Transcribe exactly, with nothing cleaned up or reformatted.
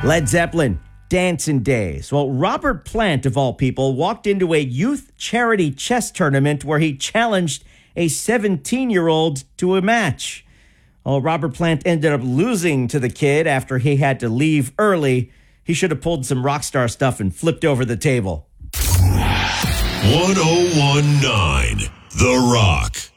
Led Zeppelin, Dancing Days. Well, Robert Plant, of all people, walked into a youth charity chess tournament where he challenged a seventeen-year-old to a match. Well, Robert Plant ended up losing to the kid after he had to leave early. He should have pulled some rock star stuff and flipped over the table. one oh one point nine The Rock.